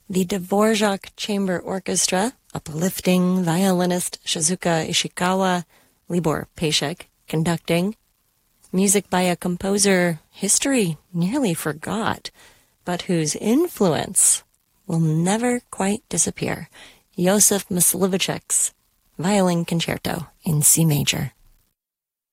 The Dvorak Chamber Orchestra, uplifting violinist Shizuka Ishikawa, Libor Pešek conducting. Music by a composer history nearly forgot, but whose influence will never quite disappear. Josef Mysliveček's Violin Concerto in C major.